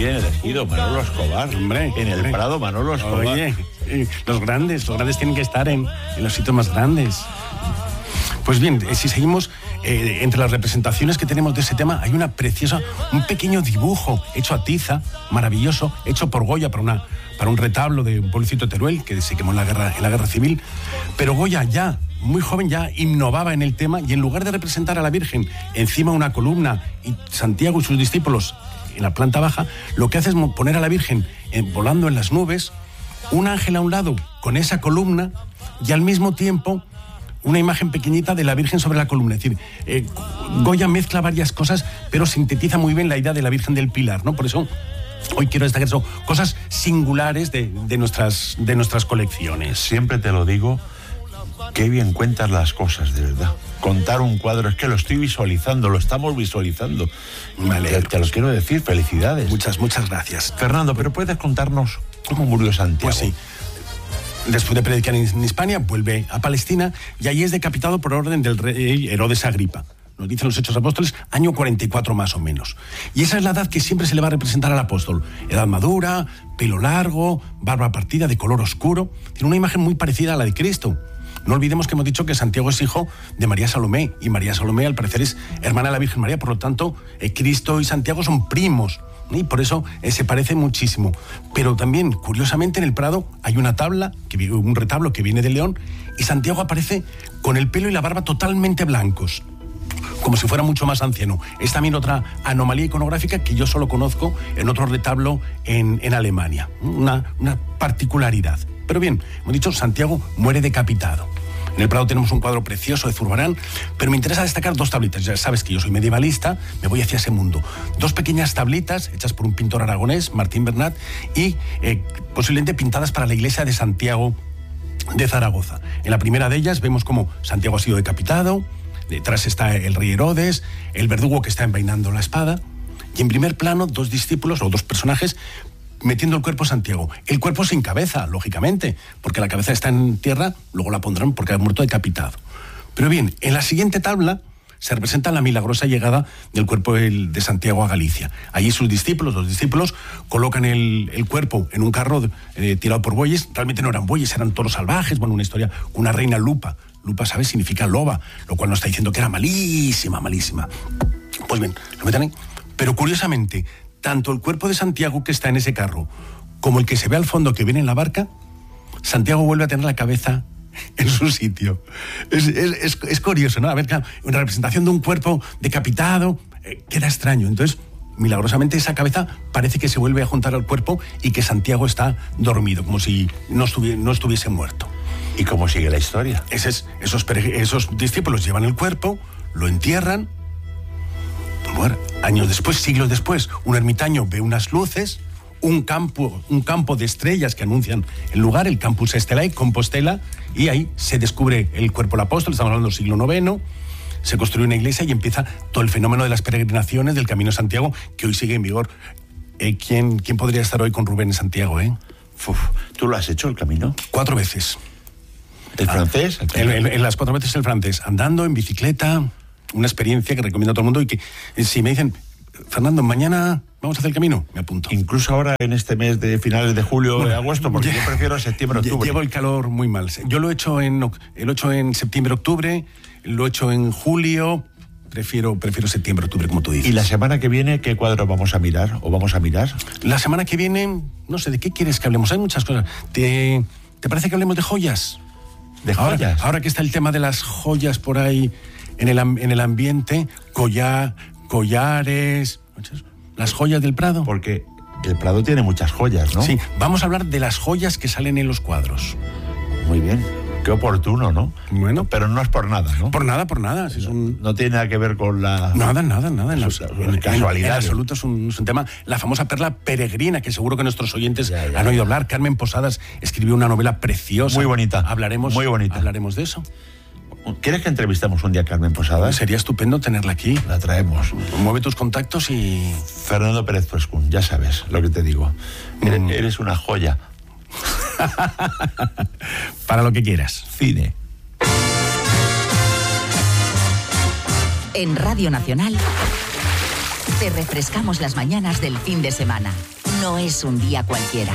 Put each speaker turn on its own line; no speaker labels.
bien elegido, Manolo Escobar.
Hombre,
en el Prado, Manolo Escobar.
Oye, los grandes tienen que estar en los sitios más grandes. Pues bien, si seguimos, entre las representaciones que tenemos de ese tema, hay una preciosa, un pequeño dibujo hecho a tiza, maravilloso, hecho por Goya para un retablo de un pueblecito de Teruel, que se quemó en la guerra civil. Pero Goya ya, muy joven, ya innovaba en el tema, y en lugar de representar a la Virgen encima de una columna y Santiago y sus discípulos en la planta baja, lo que hace es poner a la Virgen volando en las nubes, un ángel a un lado con esa columna y al mismo tiempo una imagen pequeñita de la Virgen sobre la columna. Es decir, Goya mezcla varias cosas, pero sintetiza muy bien la idea de la Virgen del Pilar, ¿no? Por eso hoy quiero destacar eso, cosas singulares de nuestras colecciones.
Siempre te lo digo, qué bien cuentas las cosas, de verdad. Contar un cuadro, es que lo estoy visualizando, lo estamos visualizando. Vale, te lo quiero decir, felicidades.
Muchas gracias.
Fernando, pero ¿puedes contarnos cómo murió Santiago?
Pues sí. Después de predicar en Hispania, vuelve a Palestina y allí es decapitado por orden del rey Herodes Agripa. Nos dicen los Hechos Apóstoles, año 44 más o menos. Y esa es la edad que siempre se le va a representar al apóstol. Edad madura, pelo largo, barba partida de color oscuro. Tiene una imagen muy parecida a la de Cristo. No olvidemos que hemos dicho que Santiago es hijo de María Salomé, y María Salomé al parecer es hermana de la Virgen María, por lo tanto Cristo y Santiago son primos, y por eso se parece muchísimo. Pero también, curiosamente, en el Prado hay un retablo que viene de León, y Santiago aparece con el pelo y la barba totalmente blancos, como si fuera mucho más anciano. Es también otra anomalía iconográfica que yo solo conozco en otro retablo en Alemania, una particularidad. Pero bien, hemos dicho, Santiago muere decapitado. En el Prado tenemos un cuadro precioso de Zurbarán, pero me interesa destacar dos tablitas. Ya sabes que yo soy medievalista, me voy hacia ese mundo. Dos pequeñas tablitas hechas por un pintor aragonés, Martín Bernat, y posiblemente pintadas para la iglesia de Santiago de Zaragoza. En la primera de ellas vemos cómo Santiago ha sido decapitado, detrás está el rey Herodes, el verdugo que está envainando la espada, y en primer plano dos discípulos o dos personajes metiendo el cuerpo a Santiago. El cuerpo sin cabeza, lógicamente, porque la cabeza está en tierra, luego la pondrán porque ha muerto decapitado. Pero bien, en la siguiente tabla se representa la milagrosa llegada del cuerpo de Santiago a Galicia. Allí los discípulos, colocan el cuerpo en un carro tirado por bueyes. Realmente no eran bueyes, eran toros salvajes. Bueno, una historia, una reina lupa. Lupa, ¿sabes? Significa loba, lo cual nos está diciendo que era malísima. Pues bien, lo meten ahí. Pero curiosamente, tanto el cuerpo de Santiago que está en ese carro como el que se ve al fondo que viene en la barca, Santiago vuelve a tener la cabeza en su sitio. Es curioso, ¿no? A ver, claro, una representación de un cuerpo decapitado queda extraño. Entonces, milagrosamente esa cabeza parece que se vuelve a juntar al cuerpo y que Santiago está dormido, como si no estuviese muerto.
¿Y cómo sigue la historia?
Esos discípulos llevan el cuerpo, lo entierran. Bueno, años después, siglos después, un ermitaño ve unas luces, un campo de estrellas que anuncian el lugar, el Campus Estelae, Compostela, y ahí se descubre el cuerpo del apóstol. Estamos hablando del siglo IX, se construye una iglesia y empieza todo el fenómeno de las peregrinaciones del Camino de Santiago, que hoy sigue en vigor. ¿Quién podría estar hoy con Rubén en Santiago,
¿Tú lo has hecho, el camino?
4 veces.
¿El francés?
En las 4 veces el francés, andando, en bicicleta. Una experiencia que recomiendo a todo el mundo, y que si me dicen, Fernando, mañana vamos a hacer el camino, me apunto.
Incluso ahora en este mes de finales de julio o de agosto, porque yo prefiero septiembre, octubre.
Llevo el calor muy mal. Yo lo he hecho en septiembre, octubre, lo he hecho en julio. Prefiero septiembre, octubre, como tú dices.
¿Y la semana que viene qué cuadro vamos a mirar o vamos a mirar?
La semana que viene, no sé, ¿de qué quieres que hablemos? Hay muchas cosas. ¿Te parece que hablemos de joyas?
¿De joyas?
Ahora que está el tema de las joyas por ahí en el ambiente, collares, las joyas del Prado.
Porque el Prado tiene muchas joyas, ¿no?
Sí, vamos a hablar de las joyas que salen en los cuadros.
Muy bien. Qué oportuno, ¿no?
Bueno.
Pero no es por nada, ¿no?
Por nada. Si
no tiene nada que ver con la...
Nada.
En casualidad.
En absoluto es un tema. La famosa perla peregrina, que seguro que nuestros oyentes han oído hablar. Carmen Posadas escribió una novela preciosa.
Muy bonita.
Muy bonita. Hablaremos de eso.
¿Quieres que entrevistemos un día a Carmen Posadas?
Sería estupendo tenerla aquí.
La traemos.
Mueve tus contactos y...
Fernando Pérez Prescún, ya sabes lo que te digo. Eres una joya.
Para lo que quieras.
Cine.
En Radio Nacional te refrescamos las mañanas del fin de semana. no es un día cualquiera.